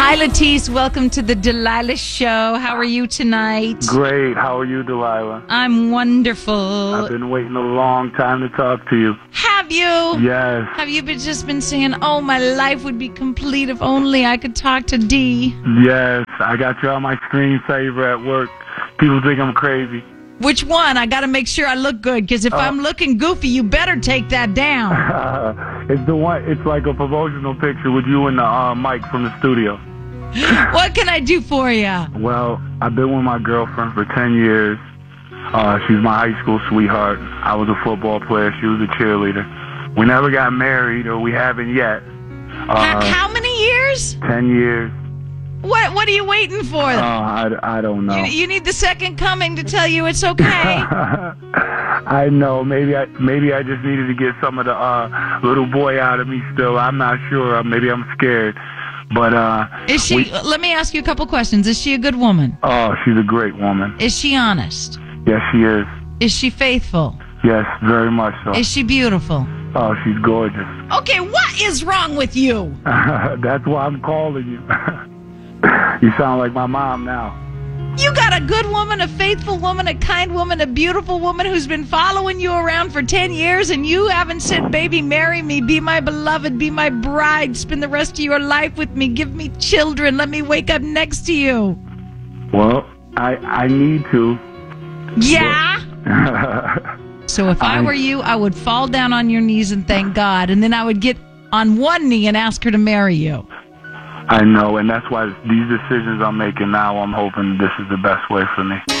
Hi, Latisse. Welcome to the Delilah Show. How are you tonight? Great. How are you, Delilah? I'm wonderful. I've been waiting a long time to talk to you. Have you? Yes. Have you just been saying, oh, my life would be complete if only I could talk to Dee? Yes. I got you on my screensaver at work. People think I'm crazy. Which one? I got to make sure I look good, because if I'm looking goofy, you better take that down. It's the one. It's like a promotional picture with you and the mic from the studio. What can I do for you? Well, I've been with my girlfriend for 10 years. She's my high school sweetheart. I was a football player. She was a cheerleader. We never got married, or we haven't yet. How many years? 10 years. What are you waiting for? I don't know. You need the second coming to tell you it's okay. I know. Maybe I just needed to get some of the little boy out of me still. I'm not sure. Maybe I'm scared. But is she? Let me ask you a couple questions. Is she a good woman? Oh, she's a great woman. Is she honest? Yes, she is. Is she faithful? Yes, very much so. Is she beautiful? Oh, she's gorgeous. Okay, what is wrong with you? That's why I'm calling you. You sound like my mom now. You got a good woman, a faithful woman, a kind woman, a beautiful woman who's been following you around for 10 years, and you haven't said, baby, marry me, be my beloved, be my bride, spend the rest of your life with me, give me children, let me wake up next to you. Well, I need to. Yeah? So if I were you, I would fall down on your knees and thank God, and then I would get on one knee and ask her to marry you. I know, and that's why these decisions I'm making now, I'm hoping this is the best way for me.